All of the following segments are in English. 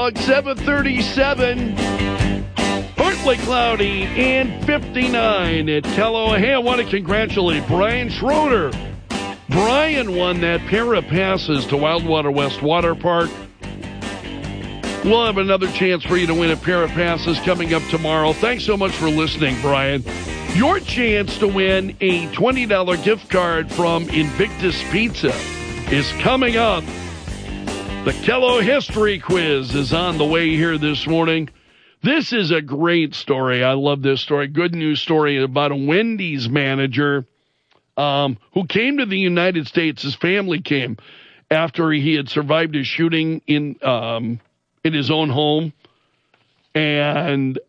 Fog, 737. Partly cloudy and 59 at Keloa. Hey, I want to congratulate Brian Schroeder. Brian won that pair of passes to Wildwater West Water Park. We'll have another chance for you to win a pair of passes coming up tomorrow. Thanks so much for listening, Brian. Your chance to win a $20 gift card from Invictus Pizza is coming up. The Keloa History Quiz is on the way here this morning. This is a great story. I love this story. Good news story about a Wendy's manager who came to the United States. His family came after he had survived a shooting in his own home. And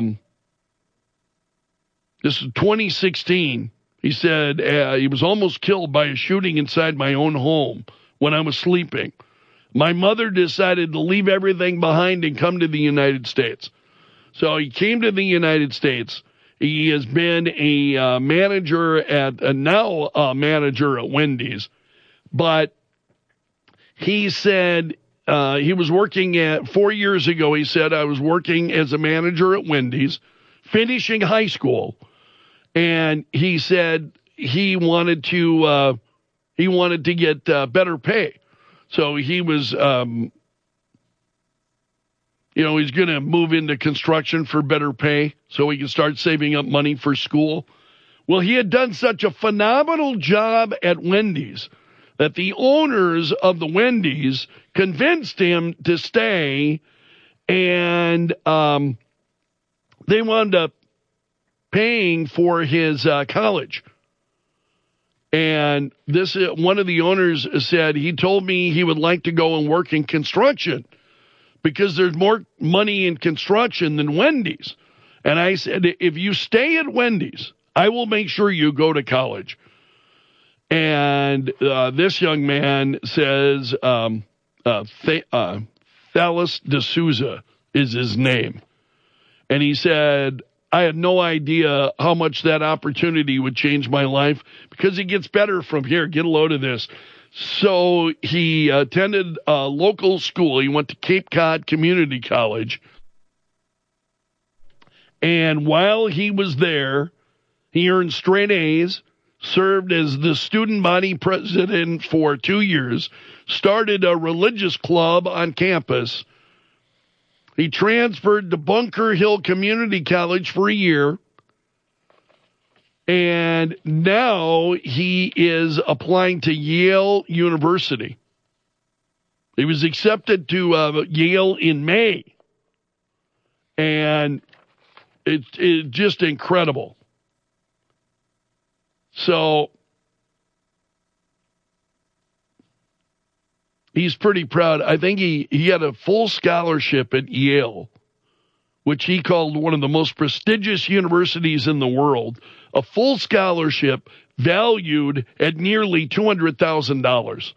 this is 2016. He said he was almost killed by a shooting inside my own home when I was sleeping. My mother decided to leave everything behind and come to the United States. So he came to the United States. He has been a manager now a manager at Wendy's. But he said he was working 4 years ago. He said, I was working as a manager at Wendy's, finishing high school. And he said he wanted to get better pay. So he was, he's going to move into construction for better pay so he can start saving up money for school. Well, he had done such a phenomenal job at Wendy's that the owners of the Wendy's convinced him to stay, and they wound up paying for his college. And this one of the owners said he told me he would like to go and work in construction because there's more money in construction than Wendy's. And I said, if you stay at Wendy's, I will make sure you go to college. And this young man says, Thalis D'Souza is his name. And he said, I had no idea how much that opportunity would change my life because it gets better from here. Get a load of this. So he attended a local school. He went to Cape Cod Community College. And while he was there, he earned straight A's, served as the student body president for 2 years, started a religious club on campus. He transferred to Bunker Hill Community College for a year. And now he is applying to Yale University. He was accepted to Yale in May. And it's just incredible. So he's pretty proud. I think he had a full scholarship at Yale, which he called one of the most prestigious universities in the world, a full scholarship valued at nearly $200,000.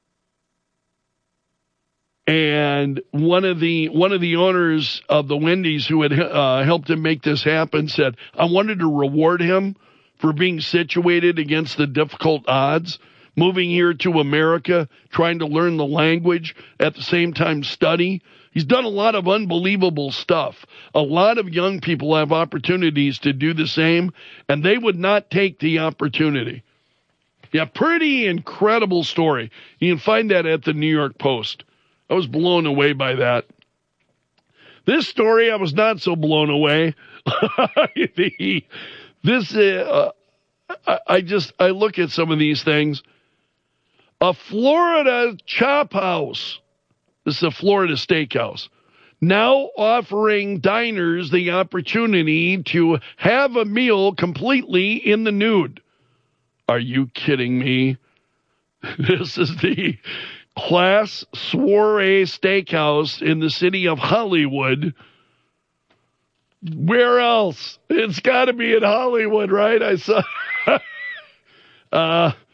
And one of the owners of the Wendy's who had helped him make this happen said, I wanted to reward him for being situated against the difficult odds, moving here to America, trying to learn the language, at the same time study. He's done a lot of unbelievable stuff. A lot of young people have opportunities to do the same, and they would not take the opportunity. Yeah, pretty incredible story. You can find that at the New York Post. I was blown away by that. This story, I was not so blown away. I look at some of these things. A Florida chop house. This is a Florida steakhouse. Now offering diners the opportunity to have a meal completely in the nude. Are you kidding me? This is the Class Soiree Steakhouse in the city of Hollywood. Where else? It's got to be in Hollywood, right? I saw